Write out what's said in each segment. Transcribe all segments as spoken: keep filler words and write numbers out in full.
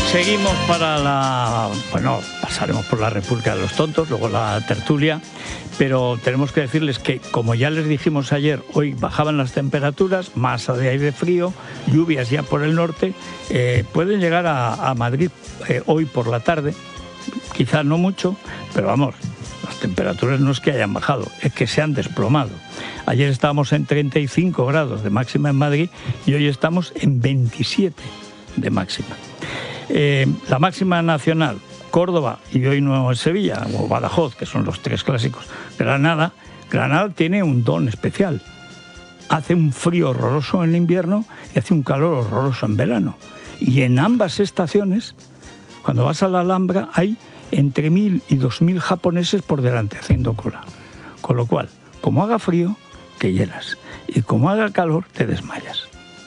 Seguimos para la... Bueno, pasaremos por la República de los Tontos, luego la tertulia, pero tenemos que decirles que, como ya les dijimos ayer, hoy bajaban las temperaturas, masa de aire frío, lluvias ya por el norte, eh, pueden llegar a, a Madrid eh, hoy por la tarde, quizás no mucho, pero vamos, las temperaturas no es que hayan bajado, es que se han desplomado. Ayer estábamos en treinta y cinco grados de máxima en Madrid y hoy estamos en veintisiete de máxima. Eh, la máxima nacional, Córdoba y hoy no es Sevilla, o Badajoz, que son los tres clásicos. Granada, Granada tiene un don especial. Hace un frío horroroso en invierno y hace un calor horroroso en verano. Y en ambas estaciones, cuando vas a la Alhambra, hay entre mil y dos mil japoneses por delante haciendo cola. Con lo cual, como haga frío, te hielas. Y como haga calor, te desmayas.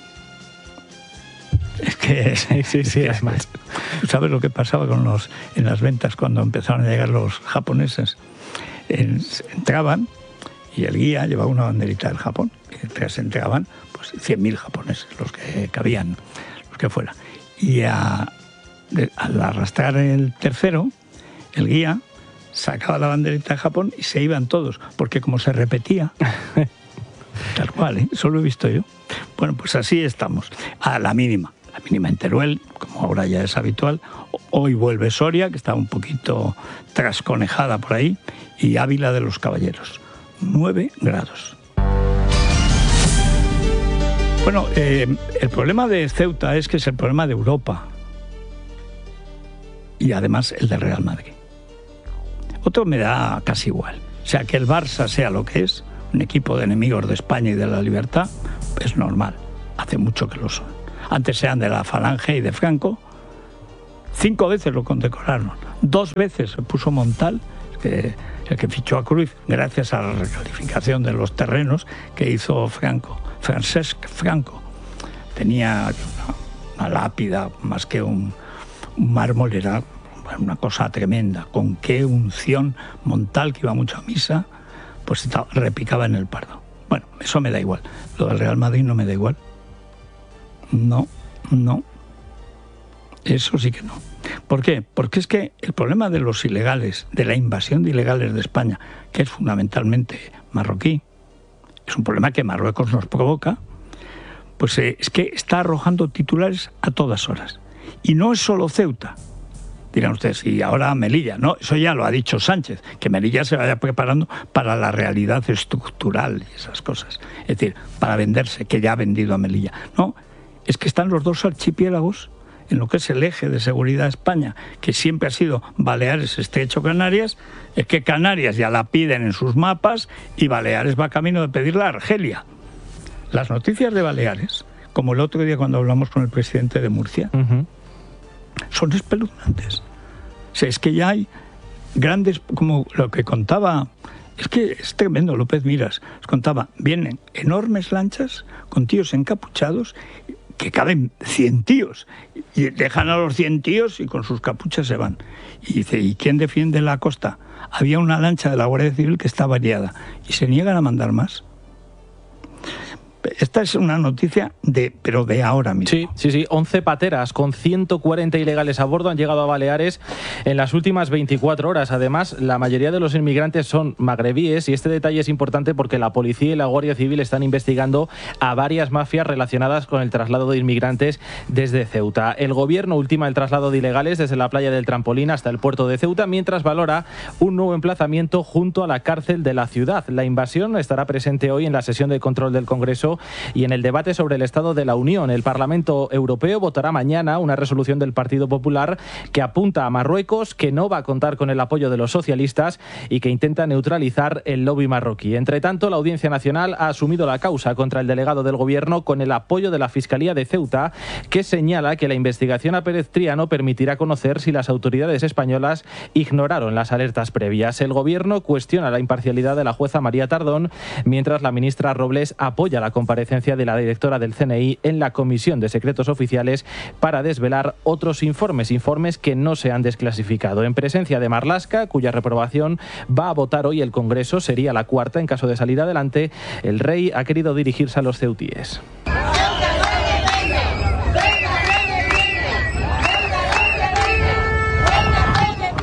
Es que sí, sí, sí, es más. ¿Sabes lo que pasaba con los en las ventas cuando empezaron a llegar los japoneses? En, entraban y el guía llevaba una banderita del Japón. Y entonces entraban pues cien mil japoneses, los que cabían, los que fuera. Y a, de, al arrastrar el tercero, el guía sacaba la banderita de Japón y se iban todos, porque como se repetía, tal cual, ¿eh? Eso lo he visto yo. Bueno, pues así estamos, a la mínima. La mínima en Teruel, como ahora ya es habitual. Hoy vuelve Soria, que está un poquito trasconejada por ahí, y Ávila de los Caballeros, nueve grados. Bueno, eh, el problema de Ceuta es que es el problema de Europa y además el de Real Madrid. Otro me da casi igual. O sea, que el Barça sea lo que es, un equipo de enemigos de España y de la libertad, es normal. Hace mucho que lo son. Antes eran de la Falange y de Franco. Cinco veces lo condecoraron. Dos veces se puso Montal, que, el que fichó a Cruyff, gracias a la recalificación de los terrenos que hizo Franco. Francesc Franco. Tenía una, una lápida más que un, un mármol, era una cosa tremenda. Con qué unción Montal, que iba mucho a misa, pues estaba, repicaba en el Pardo. Bueno, eso me da igual. Lo del Real Madrid no me da igual. No, no. Eso sí que no. ¿Por qué? Porque es que el problema de los ilegales, de la invasión de ilegales de España, que es fundamentalmente marroquí, es un problema que Marruecos nos provoca, pues eh, es que está arrojando titulares a todas horas. Y no es solo Ceuta. Dirán ustedes, y ahora Melilla. No, eso ya lo ha dicho Sánchez, que Melilla se vaya preparando para la realidad estructural y esas cosas. Es decir, para venderse, que ya ha vendido a Melilla. No, es que están los dos archipiélagos en lo que es el eje de seguridad de España, que siempre ha sido Baleares, Estrecho, Canarias. Es que Canarias ya la piden en sus mapas y Baleares va camino de pedirla a Argelia. Las noticias de Baleares, como el otro día cuando hablamos con el presidente de Murcia, uh-huh. son espeluznantes. O sea, es que ya hay grandes, como lo que contaba, es que es tremendo, López Miras, os contaba, vienen enormes lanchas con tíos encapuchados, que caben cien tíos, y dejan a los cien tíos y con sus capuchas se van. Y dice, ¿y quién defiende la costa? Había una lancha de la Guardia Civil que está variada, y se niegan a mandar más. Esta es una noticia de, pero de ahora mismo. Sí, sí, sí. once pateras con ciento cuarenta ilegales a bordo han llegado a Baleares en las últimas veinticuatro horas. Además, la mayoría de los inmigrantes son magrebíes y este detalle es importante porque la policía y la Guardia Civil están investigando a varias mafias relacionadas con el traslado de inmigrantes desde Ceuta. El gobierno ultima el traslado de ilegales desde la playa del Trampolín hasta el puerto de Ceuta, mientras valora un nuevo emplazamiento junto a la cárcel de la ciudad. La invasión estará presente hoy en la sesión de control del Congreso y en el debate sobre el Estado de la Unión. El Parlamento Europeo votará mañana una resolución del Partido Popular que apunta a Marruecos, que no va a contar con el apoyo de los socialistas y que intenta neutralizar el lobby marroquí. Entre tanto, la Audiencia Nacional ha asumido la causa contra el delegado del Gobierno con el apoyo de la Fiscalía de Ceuta, que señala que la investigación a Pérez Triano permitirá conocer si las autoridades españolas ignoraron las alertas previas. El Gobierno cuestiona la imparcialidad de la jueza María Tardón, mientras la ministra Robles apoya la comparecencia de la directora del C N I en la Comisión de Secretos Oficiales para desvelar otros informes, informes que no se han desclasificado. En presencia de Marlaska, cuya reprobación va a votar hoy el Congreso, sería la cuarta en caso de salir adelante, el rey ha querido dirigirse a los ceutíes.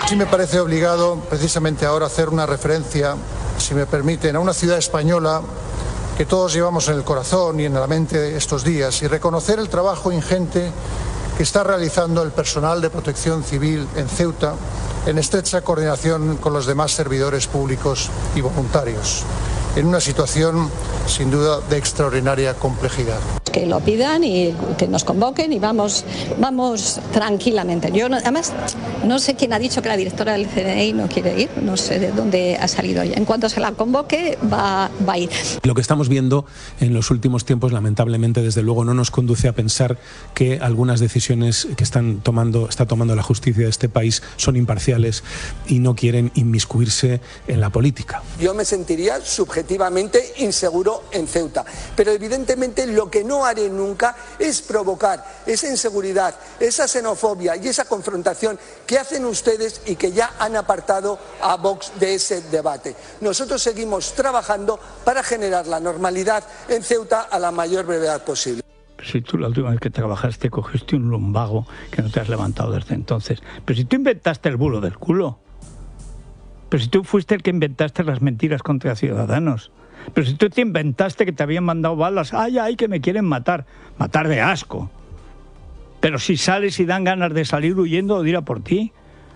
Sí me parece obligado, precisamente ahora, hacer una referencia, si me permiten, a una ciudad española que todos llevamos en el corazón y en la mente estos días, y reconocer el trabajo ingente que está realizando el personal de protección civil en Ceuta, en estrecha coordinación con los demás servidores públicos y voluntarios, en una situación sin duda de extraordinaria complejidad. Que lo pidan y que nos convoquen y vamos, vamos tranquilamente. Yo no, además no sé quién ha dicho que la directora del C N I no quiere ir, no sé de dónde ha salido ella. En cuanto se la convoque va, va a ir. Lo que estamos viendo en los últimos tiempos, lamentablemente, desde luego no nos conduce a pensar que algunas decisiones que están tomando, está tomando la justicia de este país son imparciales y no quieren inmiscuirse en la política. Yo me sentiría subjetivamente inseguro en Ceuta, pero evidentemente lo que no haré nunca es provocar esa inseguridad, esa xenofobia y esa confrontación que hacen ustedes y que ya han apartado a Vox de ese debate. Nosotros seguimos trabajando para generar la normalidad en Ceuta a la mayor brevedad posible. Si tú la última vez que trabajaste cogiste un lumbago que no te has levantado desde entonces. Pero si tú inventaste el bulo del culo. Pero si tú fuiste el que inventaste las mentiras contra Ciudadanos. Pero si tú te inventaste que te habían mandado balas, ay, ay, que me quieren matar. Matar de asco. Pero si sales y dan ganas de salir huyendo o de ir a por ti.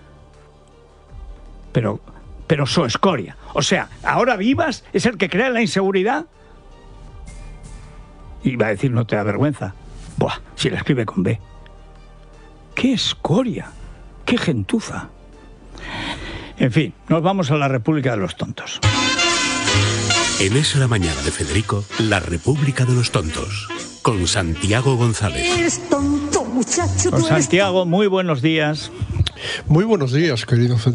Pero, pero su escoria. O sea, ahora Vivas es el que crea la inseguridad. Y va a decir, no te da vergüenza. Buah, si la escribe con B. ¡Qué escoria! ¡Qué gentuza! En fin, nos vamos a la República de los Tontos. En Es la Mañana de Federico, la República de los Tontos, con Santiago González. Eres tonto, muchacho. Con Santiago, muy buenos días. Muy buenos días, querido Federico.